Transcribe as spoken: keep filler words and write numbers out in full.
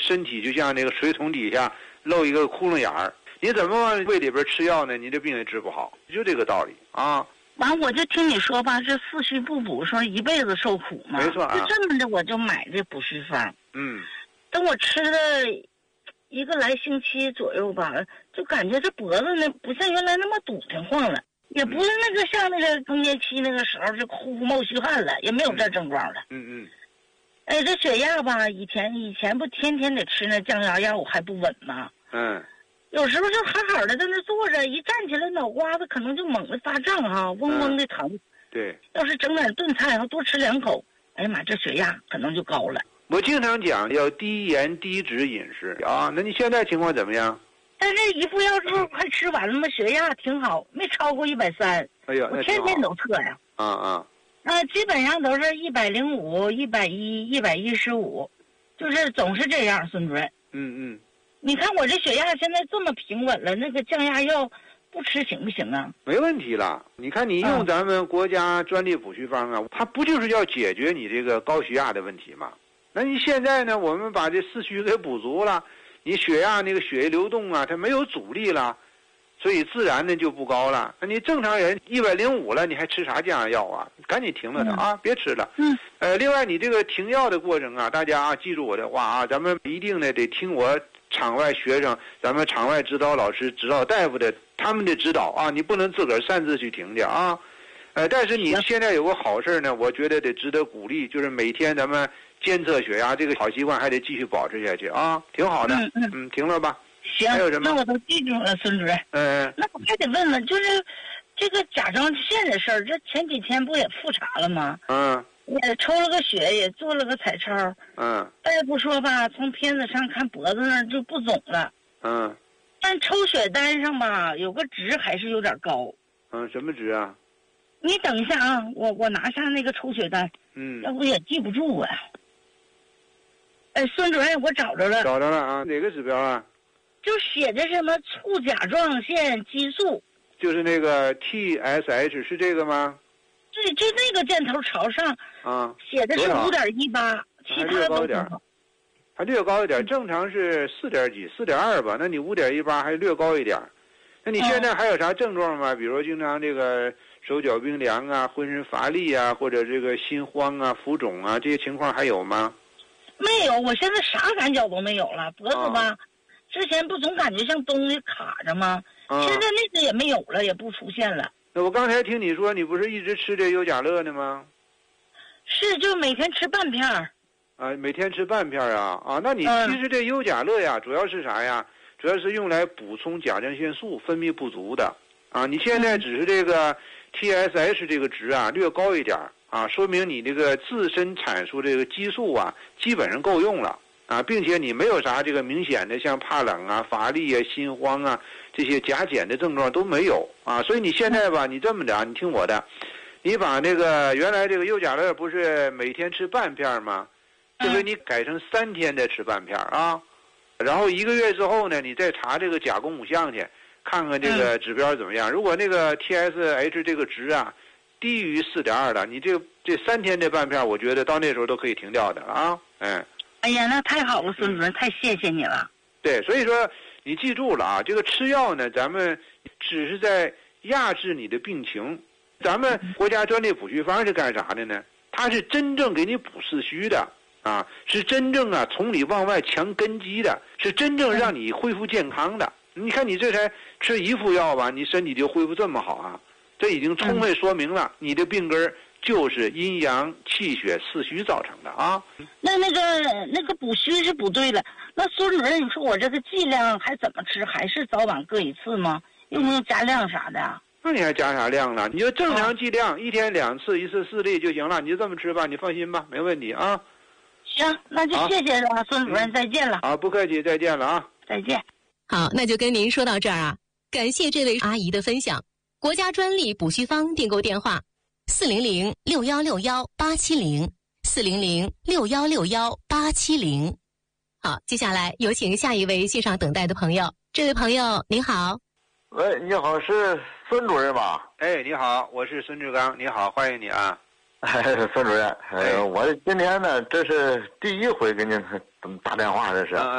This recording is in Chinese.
身体就像那个水桶底下露一个窟窿眼儿，你怎么往胃里边吃药呢？你这病也治不好，就这个道理啊。 完，我就听你说吧，这四虚不补，说一辈子受苦嘛。 没错啊。 就这么的，我就买这补虚方。 嗯。 等我吃了一个来星期左右吧，就感觉这脖子呢不像原来那么堵得慌了，也不是那个像那个更年期那个时候就呼呼冒虚汗了，也没有这症状了。 嗯嗯。 哎，这血压吧，以前以前不天天得吃那降压药还不稳吗？ 嗯。 有时候就好好的在那坐着，一站起来脑瓜子可能就猛地发胀哈，嗡嗡的疼。嗯、 对。 要是整点炖菜，然后多吃两口，哎呀妈，这血压可能就高了。 我经常讲要低盐低脂饮食啊，那你现在情况怎么样？ 但是一副药之后快吃完了嘛，血压挺好，没超过一百三。 哎呀， 我天天都测呀。 啊啊。 啊，基本上都是一百零五、一百一、一百一十五，就是总是这样，孙主任。 嗯嗯。 你看我这血压现在这么平稳了，那个降压药不吃行不行啊？ 没问题了。你看你用咱们国家专利补虚方啊，它不就是要解决你这个高血压的问题吗？那你现在呢，我们把这四虚给补足了，你血压那个血液流动啊，它没有阻力了，所以自然的就不高了。那你正常人一百零五了，你还吃啥降压药啊？赶紧停了它、嗯、啊，别吃了。 嗯。 呃，另外你这个停药的过程啊，大家啊记住我的话啊，咱们一定呢得听我场外学生、咱们场外指导老师、指导大夫的他们的指导啊，你不能自个儿擅自去停去啊。呃，但是你现在有个好事呢，我觉得得值得鼓励，就是每天咱们监测血压这个好习惯还得继续保持下去啊，挺好的。 嗯嗯。 嗯，停了吧。 行， 还有什么？ 那我都记住了，孙主任。 嗯。 那我还得问问，就是这个甲状腺的事儿，这前几天不也复查了吗？ 嗯。 也抽了个血，也做了个彩超。 嗯。 大夫说吧，从片子上看脖子那儿就不肿了。 嗯。 但抽血单上吧，有个值还是有点高。 嗯，什么值啊？ 你等一下啊，我我拿下那个抽血单。 嗯。 要不也记不住啊。哎，孙主任，我找着了。 找着了啊？哪个指标啊？ 就写的什么促甲状腺激素。 就是那个 T S H 是这个吗？ 对，就那个箭头朝上。 啊。 写的是五点一八，其他都点还略高一点，正常是四点几，四点二吧。那你五点一八还略高一点。那你现在还有啥症状吗？比如经常这个手脚冰凉啊，浑身乏力啊，或者这个心慌啊、浮肿啊，这些情况还有吗？ 没有，我现在啥感觉都没有了。脖子吧，啊、之前不总感觉像东西卡着吗？啊、现在那个也没有了，也不出现了。 那我刚才听你说，你不是一直吃这优甲乐呢吗？ 是，就每天吃半片儿。 啊，每天吃半片啊啊，那你其实这优甲乐呀，嗯、主要是啥呀？主要是用来补充甲状腺素分泌不足的啊。你现在只是这个 T S H 这个值啊略高一点啊，说明你这个自身产出这个激素啊基本上够用了啊，并且你没有啥这个明显的像怕冷啊、乏力啊、心慌啊这些甲减的症状都没有啊。所以你现在吧，你这么着，你听我的，你把这个原来这个优甲乐不是每天吃半片吗？这回你改成三天再吃半片啊，然后一个月之后呢，你再查这个甲功五项去，看看这个指标怎么样。如果那个 T S H 这个值啊低于四点二了，你这这三天这半片，我觉得到那时候都可以停掉的啊。嗯。 哎呀，那太好了，孙主任，太谢谢你了。 对，所以说你记住了啊，这个吃药呢，咱们只是在压制你的病情。咱们国家专利补虚方是干啥的呢？它是真正给你补四虚的。啊，是真正啊从里往外强根基的，是真正让你恢复健康的。嗯、你看你这才吃一副药吧，你身体就恢复这么好啊，这已经充分说明了、嗯、你的病根就是阴阳气血四虚造成的啊。 那那个那个补虚是补对了，那孙主任，你说我这个剂量还怎么吃？还是早晚各一次吗？用不用加量啥的啊？ 那你还加啥量了？你就正常剂量，啊、一天两次，一次四粒就行了，你就这么吃吧，你放心吧，没问题啊。 行，那就谢谢了，孙主任，再见了。 好，不客气，再见了啊， 再见。 好，那就跟您说到这儿啊，感谢这位阿姨的分享。国家专利补虚方订购电话：四零零六幺六幺八七零，四零零六幺六幺八七零。好，接下来有请下一位线上等待的朋友。这位朋友您好。 喂，你好，是孙主任吧？ 哎，你好，我是孙志刚，你好，欢迎你啊。 哎，孙主任，呃，我今天呢，这是第一回给您打电话，这是。